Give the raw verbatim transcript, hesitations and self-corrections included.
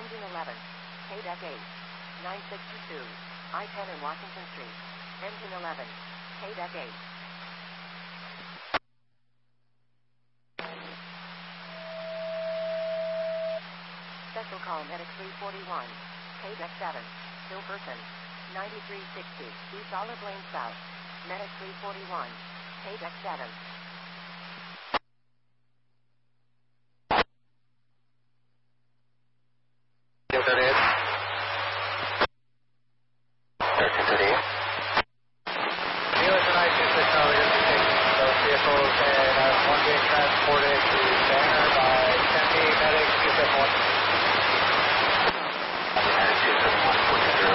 Engine eleven. K deck eight. nine sixty-two. I ten and Washington Street. Engine eleven. K deck eight. Special call Medic three forty-one. K deck seven. Still person. ninety-three sixty. East Olive Lane South. Medic three forty-one. K deck seven. Vehicles and uh, one being transported to Banner by Tempe Medic two seven one.